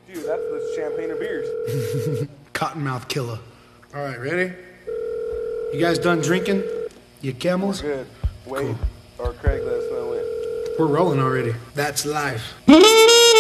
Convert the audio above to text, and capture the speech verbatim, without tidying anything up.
Dude, that's the champagne of beers. Cottonmouth killer. All right, ready? You guys done drinking? You camels? Good. Wait, cool. Or Craig, let us know when. We're rolling already. That's life.